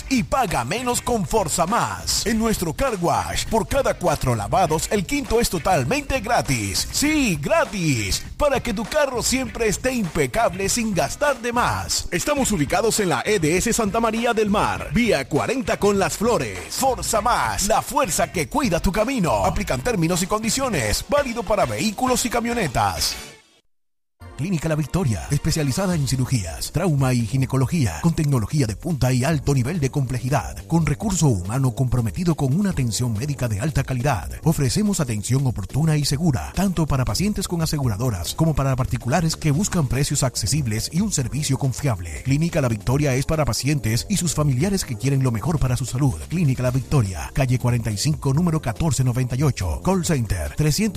más y paga menos con Forza Más. En nuestro car wash, por cada 4 lavados, el quinto es totalmente gratis. Sí, gratis, para que tu carro siempre esté impecable sin gastar de más. Estamos ubicados en la EDS Santa María del Mar, vía 40 con Las Flores. Forza Más, la fuerza que cuida tu camino. Aplican términos y condiciones, válido para vehículos y camionetas. Clínica La Victoria, especializada en cirugías, trauma y ginecología, con tecnología de punta y alto nivel de complejidad, con recurso humano comprometido con una atención médica de alta calidad. Ofrecemos atención oportuna y segura, tanto para pacientes con aseguradoras como para particulares que buscan precios accesibles y un servicio confiable. Clínica La Victoria es para pacientes y sus familiares que quieren lo mejor para su salud. Clínica La Victoria, calle 45, número 1498, Call Center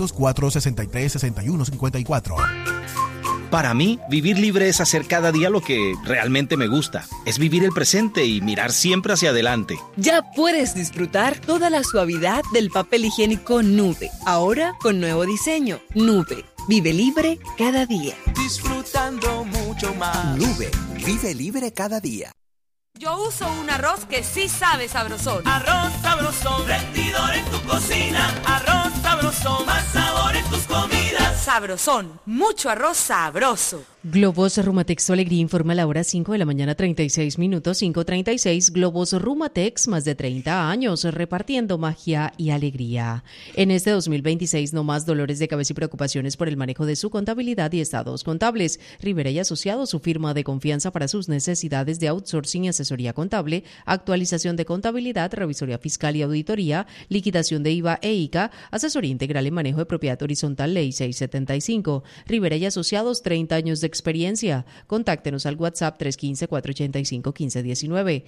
304-63-6154. Para mí, vivir libre es hacer cada día lo que realmente me gusta. Es vivir el presente y mirar siempre hacia adelante. Ya puedes disfrutar toda la suavidad del papel higiénico Nube. Ahora con nuevo diseño. Nube. Vive libre cada día. Disfrutando mucho más. Nube. Vive libre cada día. Yo uso un arroz que sí sabe sabrosón. Arroz sabrosón, rendidor en tu cocina. Arroz sabrosón, más sabor en tus comidas. Sabrosón, mucho arroz sabroso. Globos Rumatex Tu Alegría informa a la hora 5 de la mañana 36 minutos, 5:36. Globos Rumatex, más de 30 años, repartiendo magia y alegría. En este 2026, no más dolores de cabeza y preocupaciones por el manejo de su contabilidad y estados contables. Rivera y Asociados, su firma de confianza para sus necesidades de outsourcing y asesoría contable, actualización de contabilidad, revisoría fiscal y auditoría, liquidación de IVA e ICA, asesoría integral en manejo de propiedad horizontal, Ley 675. Rivera y Asociados, 30 años de experiencia. Contáctenos al WhatsApp 315-485-1519,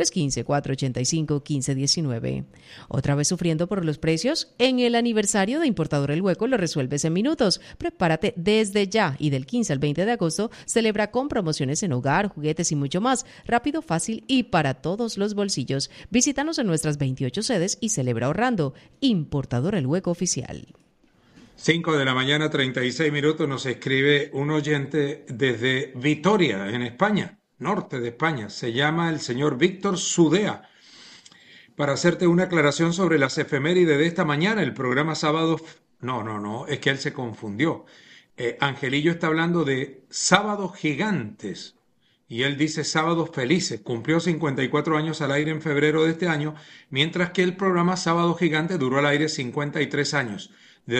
315-485-1519. ¿Otra vez sufriendo por los precios? En el aniversario de Importador El Hueco lo resuelves en minutos. Prepárate desde ya y del 15 al 20 de agosto celebra con promociones en hogar, juguetes y mucho más. Rápido, fácil y para todos los bolsillos. Visítanos en nuestras 28 sedes y celebra ahorrando. Importador El Hueco Oficial. 5 de la mañana, 36 minutos, nos escribe un oyente desde Vitoria, en España, norte de España. Se llama el señor Víctor Sudea. Para hacerte una aclaración sobre las efemérides de esta mañana, el programa sábado... No, es que él se confundió. Angelillo está hablando de sábados gigantes y él dice sábados felices. Cumplió 54 años al aire en febrero de este año, mientras que el programa Sábado Gigante duró al aire 53 años. De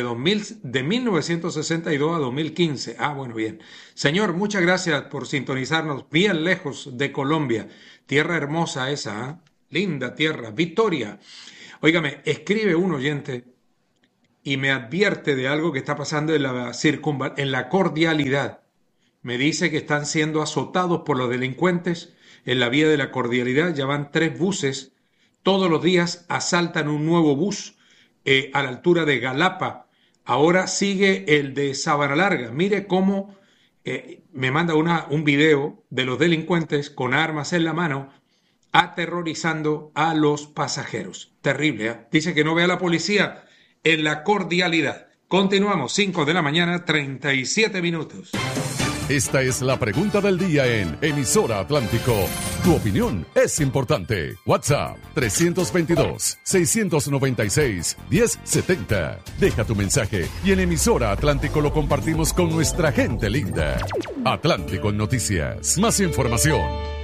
1962 a 2015. Bueno, bien. Señor, muchas gracias por sintonizarnos bien lejos de Colombia. Tierra hermosa esa, linda tierra, Victoria. Óigame, escribe un oyente y me advierte de algo que está pasando en la cordialidad. Me dice que están siendo azotados por los delincuentes en la vía de la cordialidad. Ya van 3 buses. Todos los días asaltan un nuevo bus a la altura de Galapa. Ahora sigue el de Sabana Larga. Mire cómo me manda un video de los delincuentes con armas en la mano aterrorizando a los pasajeros. Terrible, ¿eh? Dice que no ve a la policía en la cordialidad. Continuamos, 5 de la mañana, 37 minutos. Esta es la pregunta del día en Emisora Atlántico. Tu opinión es importante. WhatsApp 322-696-1070. Deja tu mensaje y en Emisora Atlántico lo compartimos con nuestra gente linda. Atlántico Noticias. Más información.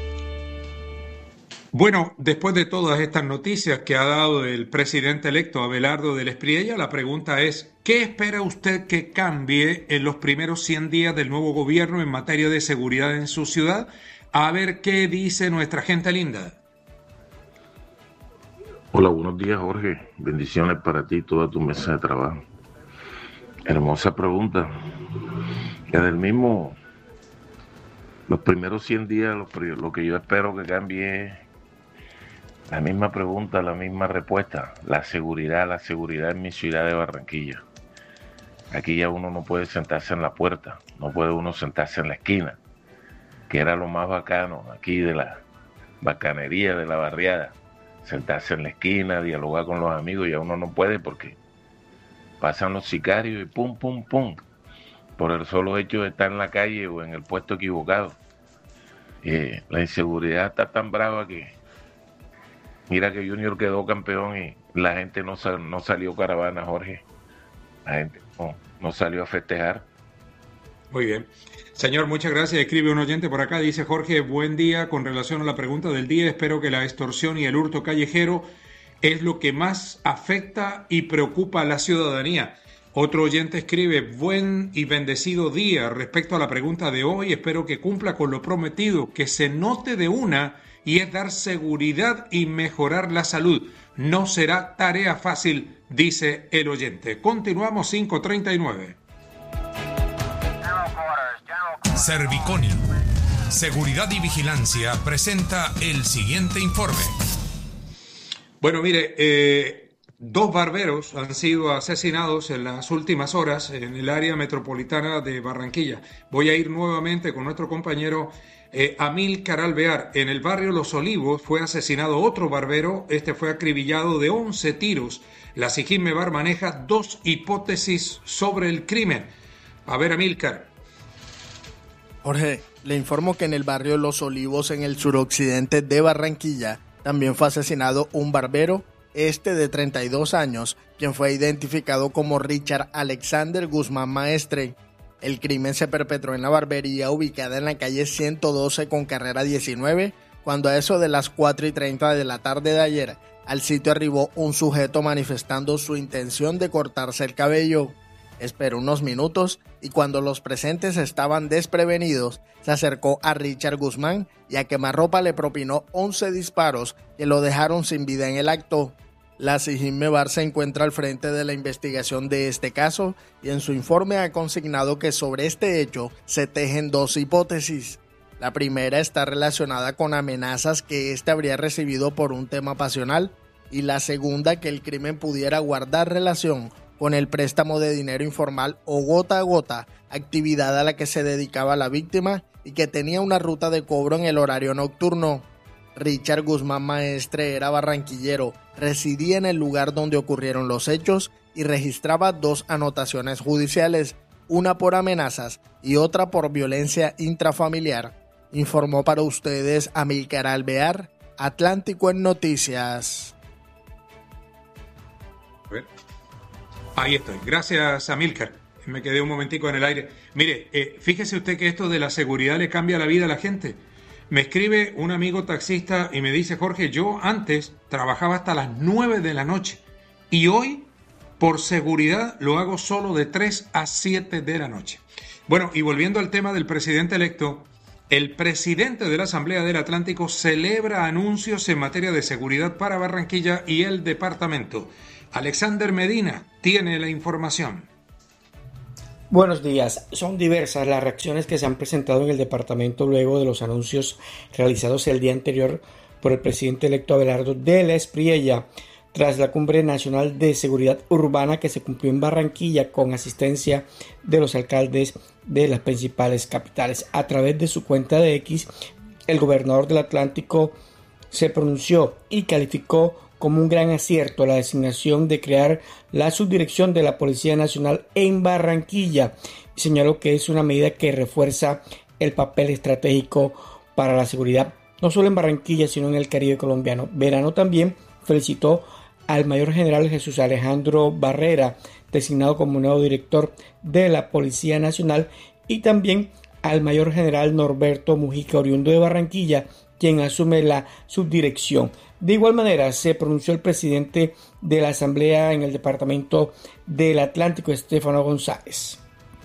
Bueno, después de todas estas noticias que ha dado el presidente electo Abelardo del Espriella, la pregunta es, ¿qué espera usted que cambie en los primeros 100 días del nuevo gobierno en materia de seguridad en su ciudad? A ver qué dice nuestra gente linda. Hola, buenos días, Jorge. Bendiciones para ti y toda tu mesa de trabajo. Hermosa pregunta. Que del mismo, los primeros 100 días, lo que yo espero que cambie es la misma pregunta, la misma respuesta. La seguridad en mi ciudad de Barranquilla. Aquí ya uno no puede sentarse en la puerta, no puede uno sentarse en la esquina, que era lo más bacano aquí de la bacanería de la barriada. Sentarse en la esquina, dialogar con los amigos, ya uno no puede porque pasan los sicarios y pum, pum, pum, por el solo hecho de estar en la calle o en el puesto equivocado. La inseguridad está tan brava que Mira que Junior quedó campeón y la gente no salió caravana, Jorge. La gente no salió a festejar. Muy bien. Señor, muchas gracias. Escribe un oyente por acá. Dice Jorge, buen día. Con relación a la pregunta del día, espero que la extorsión y el hurto callejero es lo que más afecta y preocupa a la ciudadanía. Otro oyente escribe, buen y bendecido día. Respecto a la pregunta de hoy, espero que cumpla con lo prometido, que se note de una, y es dar seguridad y mejorar la salud. No será tarea fácil, dice el oyente. Continuamos 5:39. Serviconi, Seguridad y Vigilancia, presenta el siguiente informe. Bueno, mire, 2 barberos han sido asesinados en las últimas horas en el área metropolitana de Barranquilla. Voy a ir nuevamente con nuestro compañero Amílcar Alvear. En el barrio Los Olivos fue asesinado otro barbero. Este fue acribillado de 11 tiros. La SIGIN MEBAR maneja 2 hipótesis sobre el crimen. A ver, Amílcar. Jorge, le informo que en el barrio Los Olivos, en el suroccidente de Barranquilla, también fue asesinado un barbero, de 32 años, quien fue identificado como Richard Alexander Guzmán Maestre. El crimen se perpetró en la barbería ubicada en la calle 112 con carrera 19, cuando a eso de las 4:30 de la tarde de ayer, al sitio arribó un sujeto manifestando su intención de cortarse el cabello. Esperó unos minutos y cuando los presentes estaban desprevenidos, se acercó a Richard Guzmán y a quemarropa le propinó 11 disparos que lo dejaron sin vida en el acto. La SIGIN MEBAR se encuentra al frente de la investigación de este caso y en su informe ha consignado que sobre este hecho se tejen 2 hipótesis. La primera está relacionada con amenazas que habría recibido por un tema pasional y la segunda que el crimen pudiera guardar relación con el préstamo de dinero informal o gota a gota, actividad a la que se dedicaba la víctima y que tenía una ruta de cobro en el horario nocturno. Richard Guzmán Maestre era barranquillero, residía en el lugar donde ocurrieron los hechos y registraba 2 anotaciones judiciales, una por amenazas y otra por violencia intrafamiliar. Informó para ustedes Amílcar Alvear, Atlántico en Noticias. Ahí estoy. Gracias, Amílcar. Me quedé un momentico en el aire. Mire, fíjese usted que esto de la seguridad le cambia la vida a la gente. Me escribe un amigo taxista y me dice, Jorge, yo antes trabajaba hasta las 9 de la noche y hoy, por seguridad, lo hago solo de 3 a 7 de la noche. Bueno, y volviendo al tema del presidente electo, el presidente de la Asamblea del Atlántico celebra anuncios en materia de seguridad para Barranquilla y el departamento. Alexander Medina tiene la información. Buenos días. Son diversas las reacciones que se han presentado en el departamento luego de los anuncios realizados el día anterior por el presidente electo Abelardo de la Espriella tras la Cumbre Nacional de Seguridad Urbana que se cumplió en Barranquilla con asistencia de los alcaldes de las principales capitales. A través de su cuenta de X, el gobernador del Atlántico se pronunció y calificó como un gran acierto la designación de crear la subdirección de la Policía Nacional en Barranquilla y señaló que es una medida que refuerza el papel estratégico para la seguridad, no solo en Barranquilla, sino en el Caribe colombiano. Verano también felicitó al mayor general Jesús Alejandro Barrera, designado como nuevo director de la Policía Nacional, y también al mayor general Norberto Mujica, oriundo de Barranquilla, quien asume la subdirección. De igual manera, se pronunció el presidente de la Asamblea en el departamento del Atlántico, Estefano González.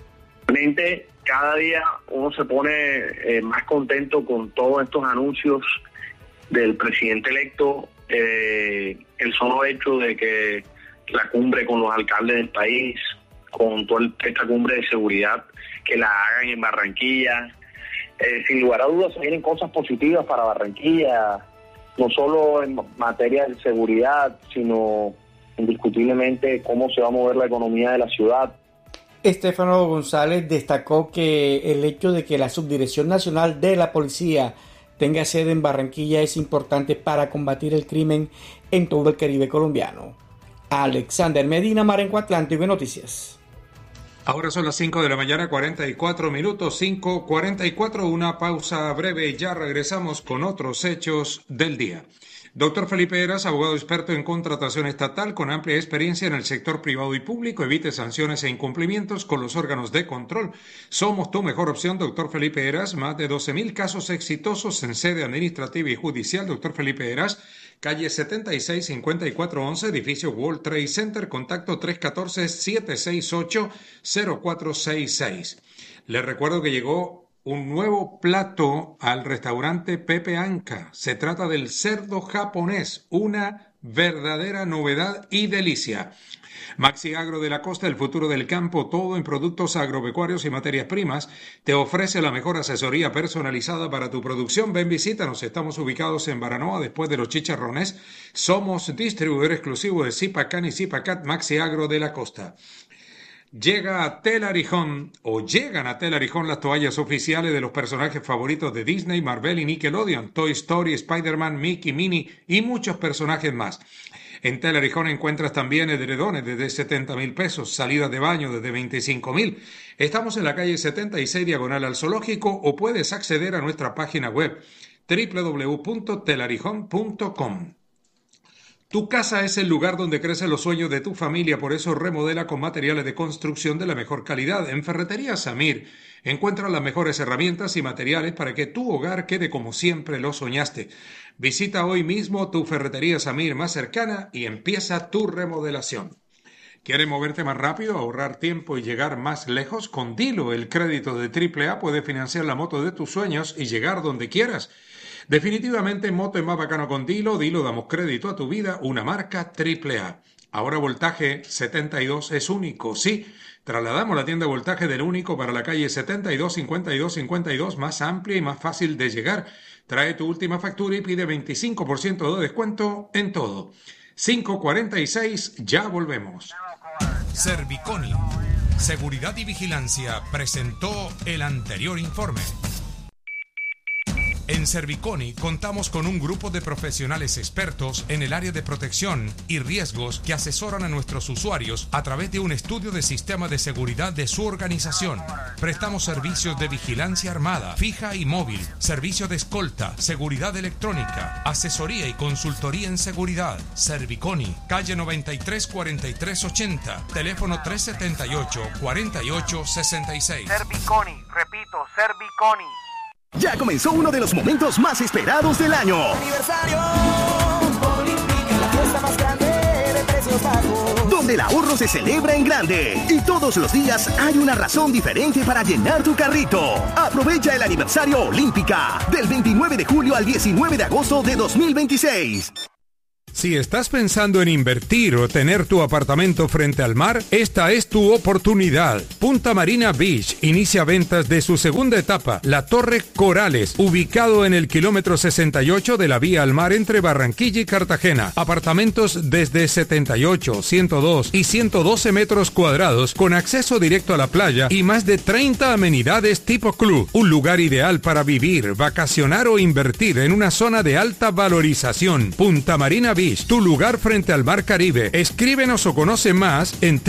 Cada día uno se pone más contento con todos estos anuncios del presidente electo, el solo hecho de que la cumbre con los alcaldes del país, con toda esta cumbre de seguridad, que la hagan en Barranquilla. Sin lugar a dudas se vienen cosas positivas para Barranquilla, no solo en materia de seguridad, sino indiscutiblemente cómo se va a mover la economía de la ciudad. Estefano González destacó que el hecho de que la Subdirección Nacional de la Policía tenga sede en Barranquilla es importante para combatir el crimen en todo el Caribe colombiano. Alexander Medina, Marenco Atlántico en Noticias. Ahora son las 5 de la mañana, 44 minutos, 5:44, una pausa breve y ya regresamos con otros hechos del día. Doctor Felipe Heras, abogado experto en contratación estatal con amplia experiencia en el sector privado y público. Evite sanciones e incumplimientos con los órganos de control. Somos tu mejor opción, doctor Felipe Heras. Más de 12.000 casos exitosos en sede administrativa y judicial. Doctor Felipe Heras, calle 76-5411, edificio World Trade Center. Contacto 314-768-0466. Les recuerdo que llegó un nuevo plato al restaurante Pepe Anca. Se trata del cerdo japonés, una verdadera novedad y delicia. Maxi Agro de la Costa, el futuro del campo, todo en productos agropecuarios y materias primas, te ofrece la mejor asesoría personalizada para tu producción. Ven, visítanos. Estamos ubicados en Baranoa, después de los Chicharrones. Somos distribuidor exclusivo de Zipacan y Zipacat. Maxi Agro de la Costa. Llegan a Tel Arijón las toallas oficiales de los personajes favoritos de Disney, Marvel y Nickelodeon, Toy Story, Spider-Man, Mickey, Minnie y muchos personajes más. En Tel Arijón encuentras también edredones desde 70,000 pesos, salidas de baño desde 25,000. Estamos en la calle 76 diagonal al Zoológico, o puedes acceder a nuestra página web www.telarijón.com. Tu casa es el lugar donde crecen los sueños de tu familia, por eso remodela con materiales de construcción de la mejor calidad. En Ferretería Samir encuentra las mejores herramientas y materiales para que tu hogar quede como siempre lo soñaste. Visita hoy mismo tu Ferretería Samir más cercana y empieza tu remodelación. ¿Quieres moverte más rápido, ahorrar tiempo y llegar más lejos? Con Dilo, el crédito de AAA, puedes financiar la moto de tus sueños y llegar donde quieras. Definitivamente moto es más bacano con Dilo. Dilo, damos crédito a tu vida, una marca AAA. Ahora Voltaje 72 es único, sí. Trasladamos la tienda Voltaje del único para la calle 72-52-52, más amplia y más fácil de llegar. Trae tu última factura y pide 25% de descuento en todo. 5:46, ya volvemos. Serviconi, Seguridad y Vigilancia, presentó el anterior informe. En Serviconi contamos con un grupo de profesionales expertos en el área de protección y riesgos que asesoran a nuestros usuarios a través de un estudio de sistema de seguridad de su organización. Prestamos servicios de vigilancia armada, fija y móvil, servicio de escolta, seguridad electrónica, asesoría y consultoría en seguridad. Serviconi, calle 93-4380, teléfono 378-4866. Serviconi, repito, Serviconi. Ya comenzó uno de los momentos más esperados del año. ¡Aniversario! Olímpica, la fiesta más grande de precios bajos. Donde el ahorro se celebra en grande. Y todos los días hay una razón diferente para llenar tu carrito. Aprovecha el aniversario Olímpica del 29 de julio al 19 de agosto de 2026. Si estás pensando en invertir o tener tu apartamento frente al mar, esta es tu oportunidad. Punta Marina Beach inicia ventas de su segunda etapa, la Torre Corales, ubicado en el kilómetro 68 de la vía al mar entre Barranquilla y Cartagena. Apartamentos desde 78, 102 y 112 metros cuadrados con acceso directo a la playa y más de 30 amenidades tipo club. Un lugar ideal para vivir, vacacionar o invertir en una zona de alta valorización. Punta Marina Beach, tu lugar frente al Mar Caribe. Escríbenos o conoce más en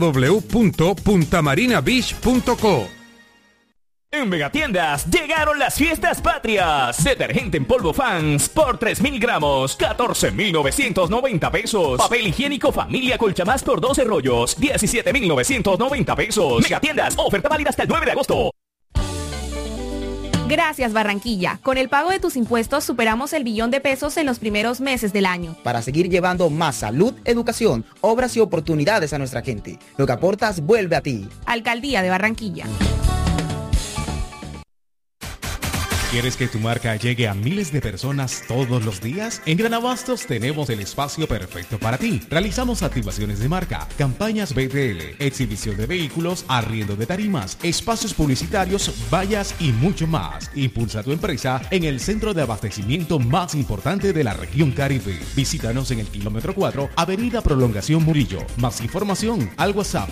www.puntamarinabeach.co. En Megatiendas llegaron las fiestas patrias. Detergente en polvo Fans por 3,000 gramos, 14,990 pesos. Papel higiénico Familia Colchamás por 12 rollos, 17,990 pesos. Megatiendas, oferta válida hasta el 9 de agosto. Gracias, Barranquilla. Con el pago de tus impuestos superamos el billón de pesos en los primeros meses del año. Para seguir llevando más salud, educación, obras y oportunidades a nuestra gente. Lo que aportas vuelve a ti. Alcaldía de Barranquilla. ¿Quieres que tu marca llegue a miles de personas todos los días? En Gran Abastos tenemos el espacio perfecto para ti. Realizamos activaciones de marca, campañas BTL, exhibición de vehículos, arriendo de tarimas, espacios publicitarios, vallas y mucho más. Impulsa tu empresa en el centro de abastecimiento más importante de la región Caribe. Visítanos en el kilómetro 4, Avenida Prolongación Murillo. Más información al WhatsApp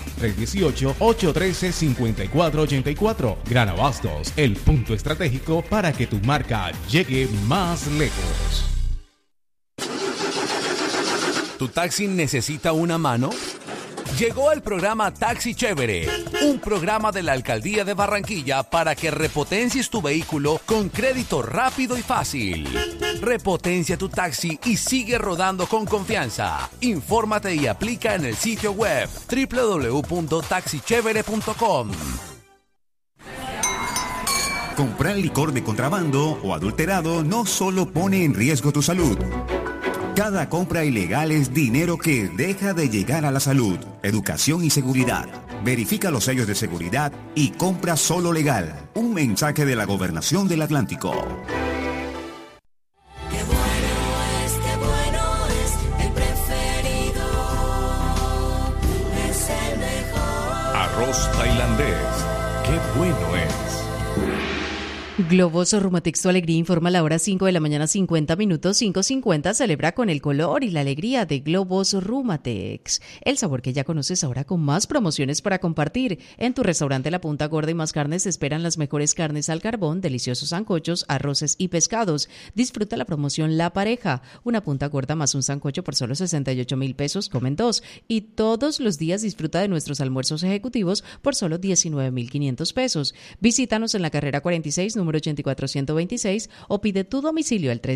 318-813-5484. Gran Abastos, el punto estratégico para que tu marca llegue más lejos. ¿Tu taxi necesita una mano? Llegó el programa Taxi Chévere, un programa de la Alcaldía de Barranquilla para que repotencies tu vehículo con crédito rápido y fácil. Repotencia tu taxi y sigue rodando con confianza. Infórmate y aplica en el sitio web www.taxichevere.com. Comprar licor de contrabando o adulterado no solo pone en riesgo tu salud. Cada compra ilegal es dinero que deja de llegar a la salud, educación y seguridad. Verifica los sellos de seguridad y compra solo legal. Un mensaje de la Gobernación del Atlántico. Qué bueno es el preferido, es el mejor. Arroz tailandés. Qué bueno es. Globos Rumatex Tu Alegría informa a la hora 5 de la mañana 50 minutos. 5:50 celebra con el color y la alegría de Globos Rumatex. El sabor que ya conoces ahora con más promociones para compartir. En tu restaurante La Punta Gorda y Más Carnes te esperan las mejores carnes al carbón, deliciosos sancochos, arroces y pescados. Disfruta la promoción La Pareja. Una punta gorda más un sancocho por solo 68,000 pesos, comen dos. Y todos los días disfruta de nuestros almuerzos ejecutivos por solo 19,500 pesos. Visítanos en la carrera 46, número 84126, o pide tu domicilio al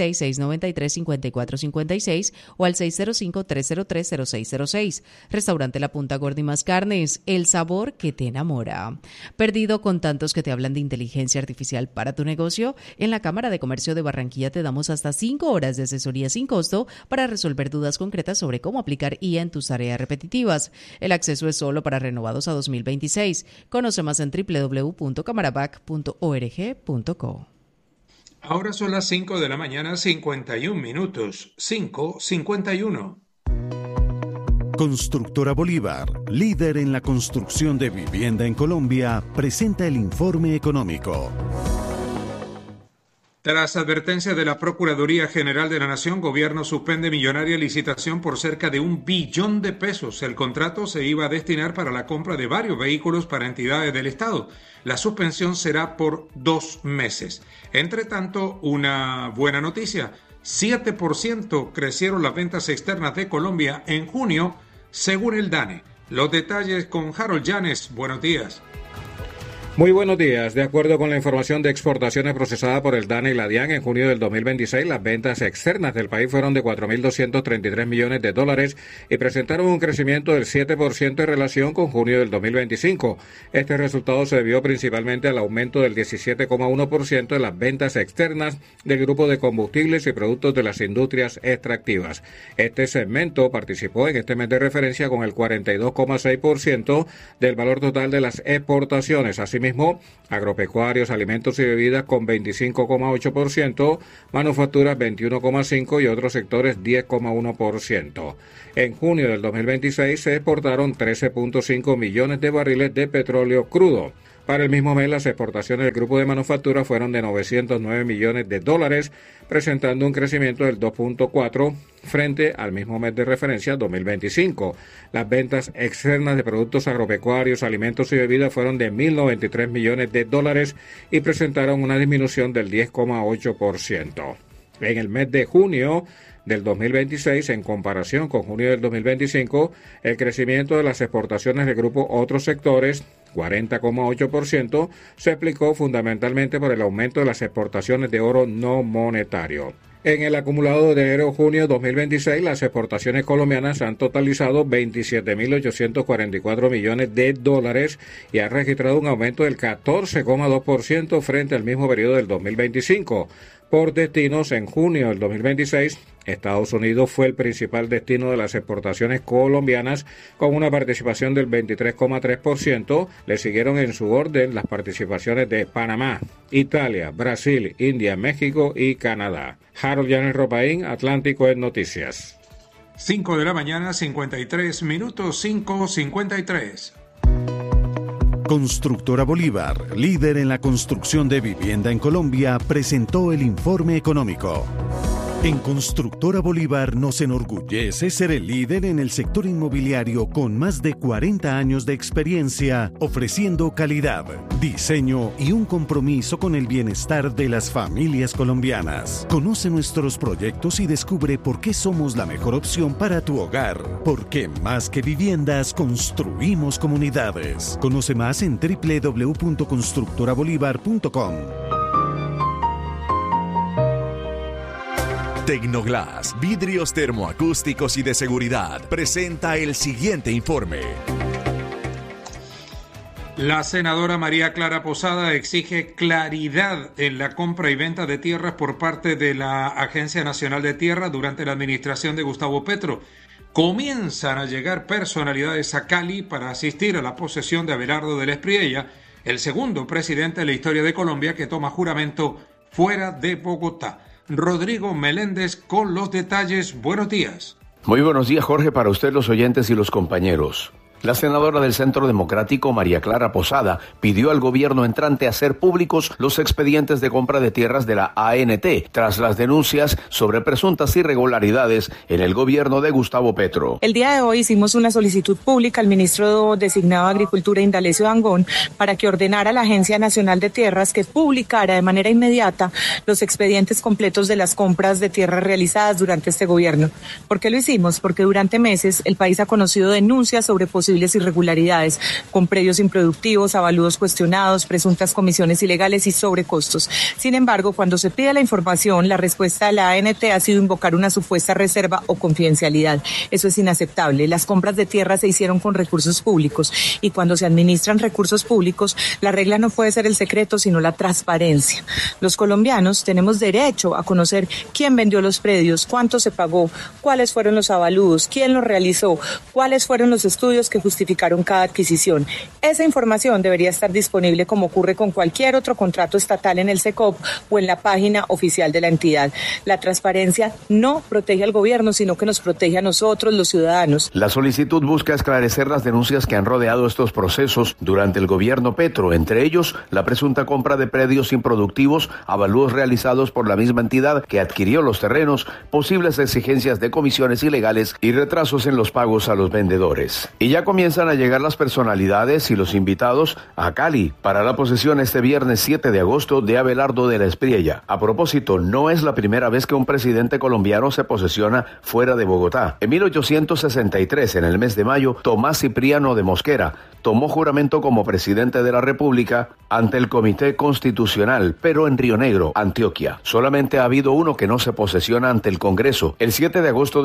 316-693-5456 o al 605-303-0606. Restaurante La Punta Gorda y Más Carnes, el sabor que te enamora. ¿Perdido con tantos que te hablan de inteligencia artificial para tu negocio? En la Cámara de Comercio de Barranquilla te damos hasta 5 horas de asesoría sin costo para resolver dudas concretas sobre cómo aplicar IA en tus tareas repetitivas. El acceso es solo para renovados a 2026. Conoce más en www.camarabac.org. Ahora son las 5 de la mañana, 51 minutos. 5:51. Constructora Bolívar, líder en la construcción de vivienda en Colombia, presenta el informe económico. Tras advertencia de la Procuraduría General de la Nación, Gobierno suspende millonaria licitación por cerca de $1 billón. El contrato se iba a destinar para la compra de varios vehículos para entidades del Estado. La suspensión será por 2 meses. Entre tanto, una buena noticia. 7% crecieron las ventas externas de Colombia en junio, según el DANE. Los detalles con Harold Llanes. Buenos días. Muy buenos días. De acuerdo con la información de exportaciones procesada por el DANE y la DIAN, en junio del 2026, las ventas externas del país fueron de $4.233 millones y presentaron un crecimiento del 7% en relación con junio del 2025. Este resultado se debió principalmente al aumento del 17,1% de las ventas externas del grupo de combustibles y productos de las industrias extractivas. Este segmento participó en este mes de referencia con el 42,6% del valor total de las exportaciones. Asimismo, agropecuarios, alimentos y bebidas con 25,8%, manufacturas 21,5% y otros sectores 10,1%. En junio del 2026 se exportaron 13,5 millones de barriles de petróleo crudo. Para el mismo mes, las exportaciones del grupo de manufactura fueron de $909 millones, presentando un crecimiento del 2,4% frente al mismo mes de referencia 2025. Las ventas externas de productos agropecuarios, alimentos y bebidas fueron de $1.093 millones y presentaron una disminución del 10,8%. En el mes de junio del 2026, en comparación con junio del 2025, el crecimiento de las exportaciones del grupo Otros Sectores, 40,8%, se explicó fundamentalmente por el aumento de las exportaciones de oro no monetario. En el acumulado de enero-junio 2026, las exportaciones colombianas han totalizado $27.844 millones y han registrado un aumento del 14,2% frente al mismo periodo del 2025. Por destinos, en junio del 2026, Estados Unidos fue el principal destino de las exportaciones colombianas con una participación del 23,3%. Le siguieron en su orden las participaciones de Panamá, Italia, Brasil, India, México y Canadá. Harold Llanes Ropaín, Atlántico en Noticias. 5 de la mañana, 53 minutos, 5:53. Constructora Bolívar, líder en la construcción de vivienda en Colombia, presentó el informe económico. En Constructora Bolívar nos enorgullece ser el líder en el sector inmobiliario con más de 40 años de experiencia, ofreciendo calidad, diseño y un compromiso con el bienestar de las familias colombianas. Conoce nuestros proyectos y descubre por qué somos la mejor opción para tu hogar. Porque más que viviendas, construimos comunidades. Conoce más en www.constructorabolívar.com. Tecnoglass, vidrios termoacústicos y de seguridad, presenta el siguiente informe. La senadora María Clara Posada exige claridad en la compra y venta de tierras por parte de la Agencia Nacional de Tierra durante la administración de Gustavo Petro. Comienzan a llegar personalidades a Cali para asistir a la posesión de Abelardo del Espriella, el segundo presidente de la historia de Colombia que toma juramento fuera de Bogotá. Rodrigo Meléndez con los detalles. Buenos días. Muy buenos días, Jorge, para usted, los oyentes y los compañeros. La senadora del Centro Democrático, María Clara Posada, pidió al gobierno entrante hacer públicos los expedientes de compra de tierras de la ANT, tras las denuncias sobre presuntas irregularidades en el gobierno de Gustavo Petro. El día de hoy hicimos una solicitud pública al ministro designado de Agricultura, Indalecio Dangond, para que ordenara a la Agencia Nacional de Tierras que publicara de manera inmediata los expedientes completos de las compras de tierras realizadas durante este gobierno. ¿Por qué lo hicimos? Porque durante meses el país ha conocido denuncias sobre posibles irregularidades con predios improductivos, avalúos cuestionados, presuntas comisiones ilegales y sobrecostos. Sin embargo, cuando se pide la información, la respuesta de la ANT ha sido invocar una supuesta reserva o confidencialidad. Eso es inaceptable. Las compras de tierra se hicieron con recursos públicos y cuando se administran recursos públicos, la regla no puede ser el secreto, sino la transparencia. Los colombianos tenemos derecho a conocer quién vendió los predios, cuánto se pagó, cuáles fueron los avalúos, quién los realizó, cuáles fueron los estudios que justificaron cada adquisición. Esa información debería estar disponible como ocurre con cualquier otro contrato estatal en el SECOP o en la página oficial de la entidad. La transparencia no protege al gobierno, sino que nos protege a nosotros, los ciudadanos. La solicitud busca esclarecer las denuncias que han rodeado estos procesos durante el gobierno Petro, entre ellos la presunta compra de predios improductivos, avalúos realizados por la misma entidad que adquirió los terrenos, posibles exigencias de comisiones ilegales y retrasos en los pagos a los vendedores. Y ya comienzan a llegar las personalidades y los invitados a Cali para la posesión este viernes 7 de agosto de Abelardo del Espriella. A propósito, no es la primera vez que un presidente colombiano se posesiona fuera de Bogotá. En 1863, en el mes de mayo, Tomás Cipriano de Mosquera tomó juramento como presidente de la República ante el Comité Constitucional, pero en Río Negro, Antioquia. Solamente ha habido uno que no se posesiona ante el Congreso. El 7 de agosto de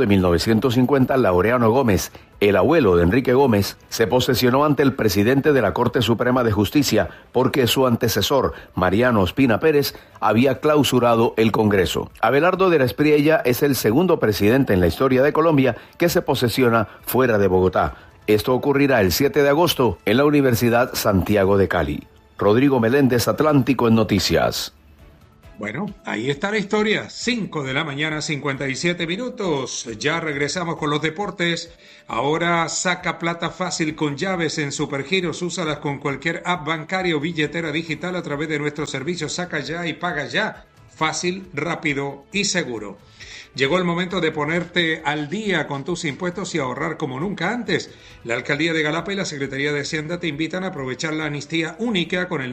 1950, Laureano Gómez, el abuelo de Enrique Gómez, se posesionó ante el presidente de la Corte Suprema de Justicia porque su antecesor, Mariano Ospina Pérez, había clausurado el Congreso. Abelardo del Espriella es el segundo presidente en la historia de Colombia que se posesiona fuera de Bogotá. Esto ocurrirá el 7 de agosto en la Universidad Santiago de Cali. Rodrigo Meléndez, Atlántico en Noticias. Bueno, ahí está la historia. 5 de la mañana, 57 minutos. Ya regresamos con los deportes. Ahora saca plata fácil con llaves en Supergiros. Úsalas con cualquier app bancaria o billetera digital a través de nuestros servicios. Saca ya y paga ya. Fácil, rápido y seguro. Llegó el momento de ponerte al día con tus impuestos y ahorrar como nunca antes. La Alcaldía de Galapa y la Secretaría de Hacienda te invitan a aprovechar la amnistía única con el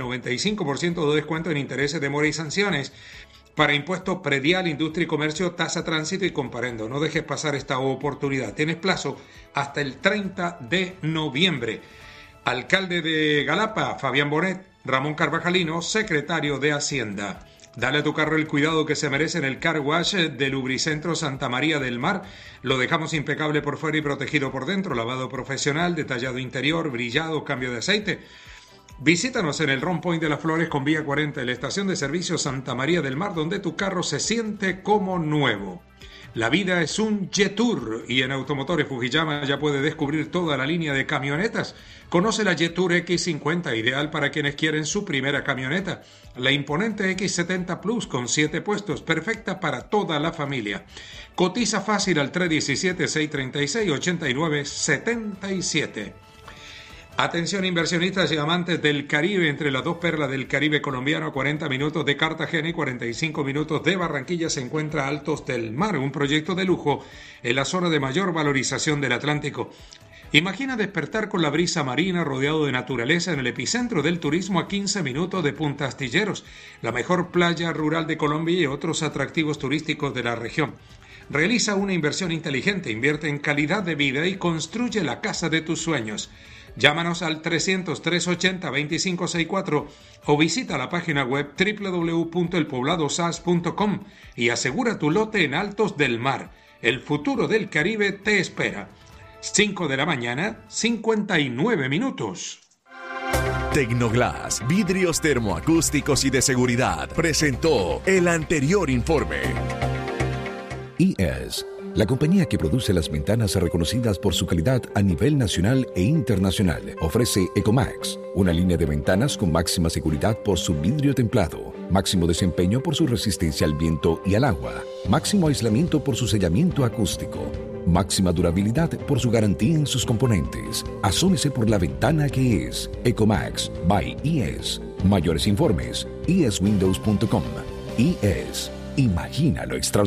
95% de descuento en intereses, demora y sanciones para impuestos predial, industria y comercio, tasa, tránsito y comparendo. No dejes pasar esta oportunidad. Tienes plazo hasta el 30 de noviembre. Alcalde de Galapa, Fabián Bonet. Ramón Carvajalino, secretario de Hacienda. Dale a tu carro el cuidado que se merece en el Car Wash de Lubricentro Santa María del Mar. Lo dejamos impecable por fuera y protegido por dentro. Lavado profesional, detallado interior, brillado, cambio de aceite. Visítanos en el Ron Point de las Flores con vía 40 en la estación de servicio Santa María del Mar, donde tu carro se siente como nuevo. La vida es un Jetour y en Automotores Fujiyama ya puede descubrir toda la línea de camionetas. Conoce la Jetour X50, ideal para quienes quieren su primera camioneta. La imponente X70 Plus con 7 puestos, perfecta para toda la familia. Cotiza fácil al 317-636-8977. Atención inversionistas y amantes del Caribe, entre las dos perlas del Caribe colombiano, 40 minutos de Cartagena y 45 minutos de Barranquilla, se encuentra Altos del Mar, un proyecto de lujo en la zona de mayor valorización del Atlántico. Imagina despertar con la brisa marina rodeado de naturaleza en el epicentro del turismo a 15 minutos de Punta Astilleros, la mejor playa rural de Colombia y otros atractivos turísticos de la región. Realiza una inversión inteligente, invierte en calidad de vida y construye la casa de tus sueños. Llámanos al 300-380-2564 o visita la página web www.elpobladosas.com y asegura tu lote en Altos del Mar. El futuro del Caribe te espera. 5 de la mañana, 59 minutos. Tecnoglass, vidrios termoacústicos y de seguridad, presentó el anterior informe. IES, la compañía que produce las ventanas reconocidas por su calidad a nivel nacional e internacional, ofrece Ecomax, una línea de ventanas con máxima seguridad por su vidrio templado, máximo desempeño por su resistencia al viento y al agua, máximo aislamiento por su sellamiento acústico, máxima durabilidad por su garantía en sus componentes. Asómese por la ventana que es Ecomax by IES. Mayores informes, ieswindows.com. IES. Imagina lo extraordinario.